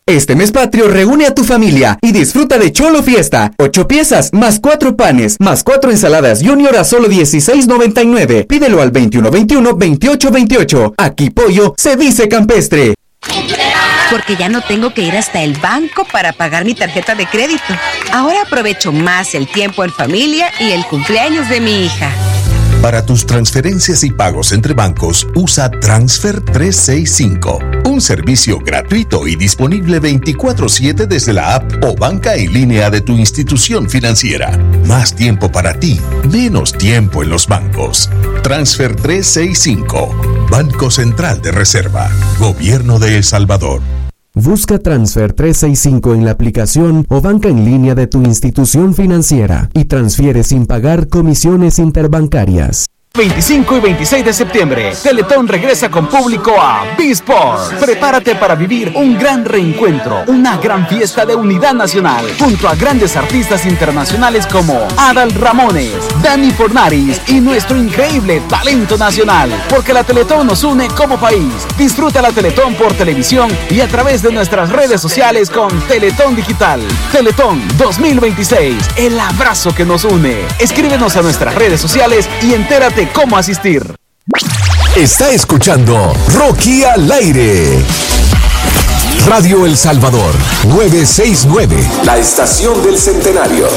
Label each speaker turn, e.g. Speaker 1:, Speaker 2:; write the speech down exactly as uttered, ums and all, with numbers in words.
Speaker 1: Este mes patrio reúne a tu familia y disfruta de Cholo Fiesta. Ocho piezas, más cuatro panes, más cuatro ensaladas Junior a solo dieciséis noventa y nueve. Pídelo al veintiuno veintiuno veintiocho veintiocho. Aquí pollo se dice campestre.
Speaker 2: Porque ya no tengo que ir hasta el banco para pagar mi tarjeta de crédito. Ahora aprovecho más el tiempo en familia y el cumpleaños de mi hija.
Speaker 3: Para tus transferencias y pagos entre bancos, usa Transfer trescientos sesenta y cinco, un servicio gratuito y disponible veinticuatro siete desde la app o banca en línea de tu institución financiera. Más tiempo para ti, menos tiempo en los bancos. Transfer trescientos sesenta y cinco, Banco Central de Reserva, Gobierno de El Salvador.
Speaker 4: Busca Transfer trescientos sesenta y cinco en la aplicación o banca en línea de tu institución financiera y transfiere sin pagar comisiones interbancarias.
Speaker 5: veinticinco y veintiséis de septiembre, Teletón regresa con público a B-Sport. Prepárate para vivir un gran reencuentro, una gran fiesta de unidad nacional, junto a grandes artistas internacionales como Adal Ramones, Dani Fornaris y nuestro increíble talento nacional. Porque la Teletón nos une como país. Disfruta la Teletón por televisión y a través de nuestras redes sociales con Teletón Digital. Teletón dos mil veintiséis, el abrazo que nos une. Escríbenos a nuestras redes sociales y entérate cómo asistir.
Speaker 6: Está escuchando Rocky al aire. Radio El Salvador novecientos sesenta y nueve, la estación del centenario.